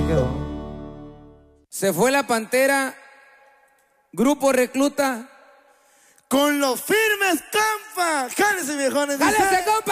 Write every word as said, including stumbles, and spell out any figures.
quedó. Se fue la Pantera, Grupo Recluta. Con los firmes, compa. Jálese, viejones. ¡Jálese, compa!